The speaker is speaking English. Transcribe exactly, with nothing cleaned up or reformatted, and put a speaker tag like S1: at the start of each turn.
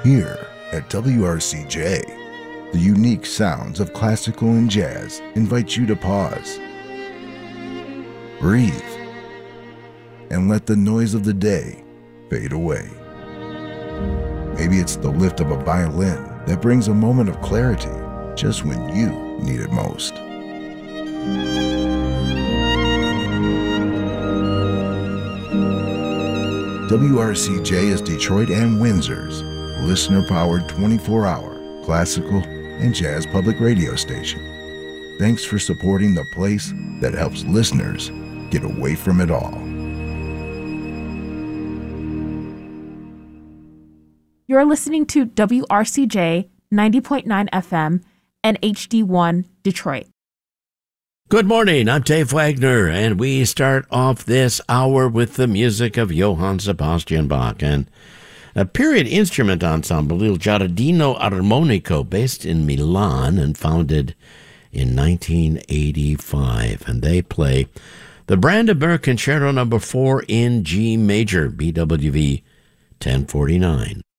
S1: Here at W R C J, the unique sounds of classical and jazz invite you to pause, breathe, and let the noise of the day fade away. Maybe it's the lift of a violin that brings a moment of clarity just when you need it most. W R C J is Detroit and Windsor's listener-powered twenty-four hour classical and jazz public radio station. Thanks for supporting the place that helps listeners get away from it all.
S2: You're listening to W R C J ninety point nine F M and H D one Detroit.
S3: Good morning, I'm Dave Wagner, and we start off this hour with the music of Johann Sebastian Bach and a period instrument ensemble, Il Giardino Armonico, based in Milan and founded in nineteen eighty-five. And they play the Brandenburg Concerto number four in G major, B W V ten forty-nine.